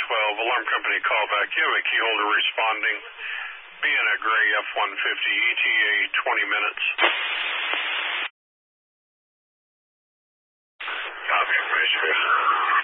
alarm company call back. You have a key holder responding. Be in a gray F-150, ETA 20 minutes. Copy, Commissioner.